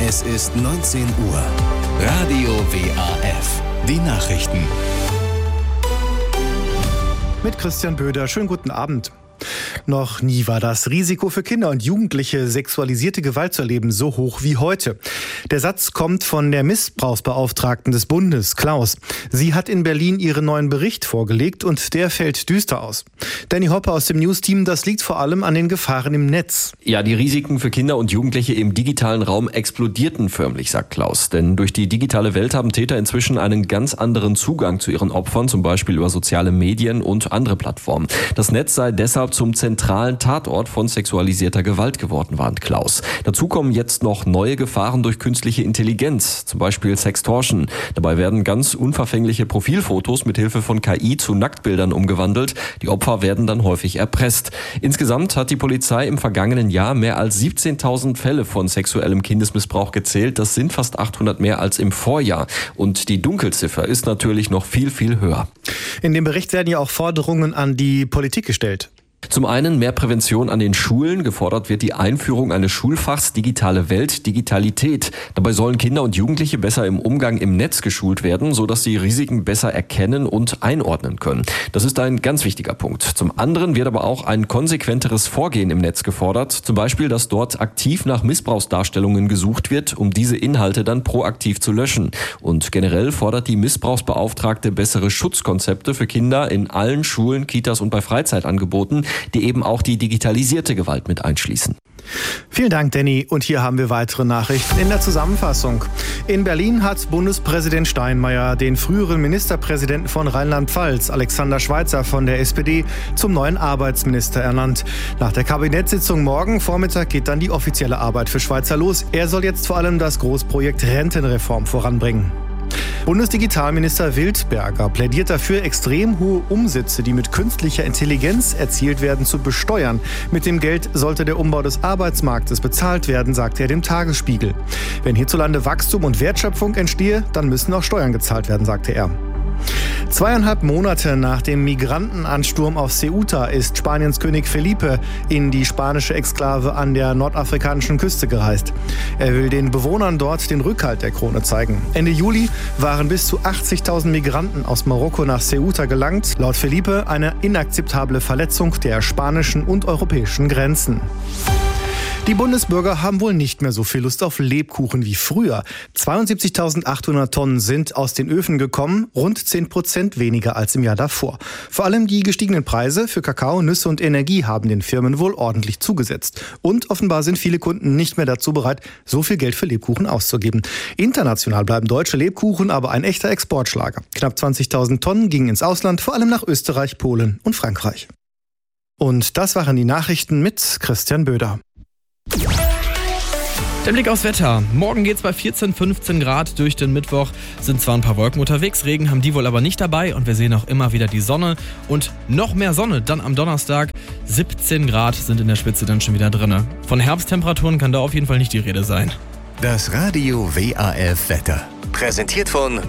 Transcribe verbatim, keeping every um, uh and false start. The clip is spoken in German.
Es ist neunzehn Uhr. Radio W A F. Die Nachrichten. Mit Christian Böder. Schönen guten Abend. Noch nie war das Risiko für Kinder und Jugendliche, sexualisierte Gewalt zu erleben, so hoch wie heute. Der Satz kommt von der Missbrauchsbeauftragten des Bundes, Klaus. Sie hat in Berlin ihren neuen Bericht vorgelegt und der fällt düster aus. Danny Hoppe aus dem News-Team, das liegt vor allem an den Gefahren im Netz. Ja, die Risiken für Kinder und Jugendliche im digitalen Raum explodierten förmlich, sagt Klaus. Denn durch die digitale Welt haben Täter inzwischen einen ganz anderen Zugang zu ihren Opfern, zum Beispiel über soziale Medien und andere Plattformen. Das Netz sei deshalb zum zentralen Tatort von sexualisierter Gewalt geworden, warnt Klaus. Dazu kommen jetzt noch neue Gefahren durch künstliche Intelligenz, zum Beispiel Sextortion. Dabei werden ganz unverfängliche Profilfotos mit Hilfe von K I zu Nacktbildern umgewandelt. Die Opfer werden dann häufig erpresst. Insgesamt hat die Polizei im vergangenen Jahr mehr als siebzehntausend Fälle von sexuellem Kindesmissbrauch gezählt. Das sind fast achthundert mehr als im Vorjahr. Und die Dunkelziffer ist natürlich noch viel, viel höher. In dem Bericht werden ja auch Forderungen an die Politik gestellt. Zum einen mehr Prävention an den Schulen. Gefordert wird die Einführung eines Schulfachs Digitale Welt, Digitalität. Dabei sollen Kinder und Jugendliche besser im Umgang im Netz geschult werden, sodass sie Risiken besser erkennen und einordnen können. Das ist ein ganz wichtiger Punkt. Zum anderen wird aber auch ein konsequenteres Vorgehen im Netz gefordert. Zum Beispiel, dass dort aktiv nach Missbrauchsdarstellungen gesucht wird, um diese Inhalte dann proaktiv zu löschen. Und generell fordert die Missbrauchsbeauftragte bessere Schutzkonzepte für Kinder in allen Schulen, Kitas und bei Freizeitangeboten, die eben auch die digitalisierte Gewalt mit einschließen. Vielen Dank, Danny. Und hier haben wir weitere Nachrichten in der Zusammenfassung. In Berlin hat Bundespräsident Steinmeier den früheren Ministerpräsidenten von Rheinland-Pfalz, Alexander Schweitzer von der S P D, zum neuen Arbeitsminister ernannt. Nach der Kabinettssitzung morgen Vormittag geht dann die offizielle Arbeit für Schweitzer los. Er soll jetzt vor allem das Großprojekt Rentenreform voranbringen. Bundesdigitalminister Wildberger plädiert dafür, extrem hohe Umsätze, die mit künstlicher Intelligenz erzielt werden, zu besteuern. Mit dem Geld sollte der Umbau des Arbeitsmarktes bezahlt werden, sagt er dem Tagesspiegel. Wenn hierzulande Wachstum und Wertschöpfung entstehe, dann müssen auch Steuern gezahlt werden, sagte er. Zweieinhalb Monate nach dem Migrantenansturm auf Ceuta ist Spaniens König Felipe in die spanische Exklave an der nordafrikanischen Küste gereist. Er will den Bewohnern dort den Rückhalt der Krone zeigen. Ende Juli waren bis zu achtzigtausend Migranten aus Marokko nach Ceuta gelangt. Laut Felipe eine inakzeptable Verletzung der spanischen und europäischen Grenzen. Die Bundesbürger haben wohl nicht mehr so viel Lust auf Lebkuchen wie früher. zweiundsiebzigtausendachthundert Tonnen sind aus den Öfen gekommen, rund zehn Prozent weniger als im Jahr davor. Vor allem die gestiegenen Preise für Kakao, Nüsse und Energie haben den Firmen wohl ordentlich zugesetzt. Und offenbar sind viele Kunden nicht mehr dazu bereit, so viel Geld für Lebkuchen auszugeben. International bleiben deutsche Lebkuchen aber ein echter Exportschlager. Knapp zwanzigtausend Tonnen gingen ins Ausland, vor allem nach Österreich, Polen und Frankreich. Und das waren die Nachrichten mit Christian Böder. Der Blick aufs Wetter. Morgen geht's bei vierzehn, fünfzehn Grad durch den Mittwoch. Sind zwar ein paar Wolken unterwegs, Regen haben die wohl aber nicht dabei. Und wir sehen auch immer wieder die Sonne. Und noch mehr Sonne dann am Donnerstag. siebzehn Grad sind in der Spitze dann schon wieder drin. Von Herbsttemperaturen kann da auf jeden Fall nicht die Rede sein. Das Radio W A F Wetter. Präsentiert von